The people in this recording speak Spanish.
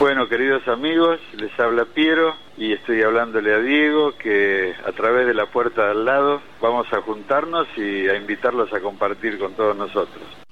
Bueno, queridos amigos, les habla Piero y estoy hablándole a Diego que a través de la puerta de al lado vamos a juntarnos y a invitarlos a compartir con todos nosotros.